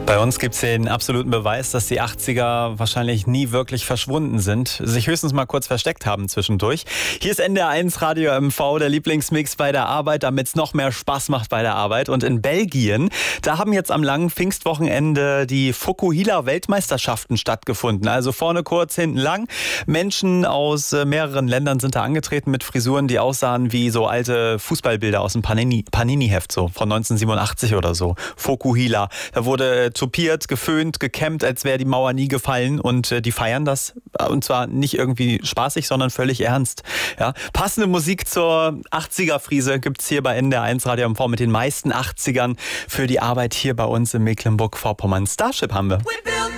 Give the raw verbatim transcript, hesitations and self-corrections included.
Bei uns gibt es den absoluten Beweis, dass die achtziger wahrscheinlich nie wirklich verschwunden sind, sich höchstens mal kurz versteckt haben zwischendurch. Hier ist N D R eins Radio M V, der Lieblingsmix bei der Arbeit, damit es noch mehr Spaß macht bei der Arbeit. Und in Belgien, da haben jetzt am langen Pfingstwochenende die Fukuhila-Weltmeisterschaften stattgefunden. Also vorne kurz, hinten lang. Menschen aus mehreren Ländern sind da angetreten mit Frisuren, die aussahen wie so alte Fußballbilder aus dem Panini, Panini-Heft, so von neunzehnhundertsiebenundachtzig oder so. Fukuhila. Da wurde tupiert, geföhnt, gekämmt, als wäre die Mauer nie gefallen, und äh, die feiern das, und zwar nicht irgendwie spaßig, sondern völlig ernst. Ja. Passende Musik zur achtziger-Friese gibt's hier bei N D R eins Radio M V mit den meisten achtzigern für die Arbeit hier bei uns in Mecklenburg-Vorpommern. Starship haben wir.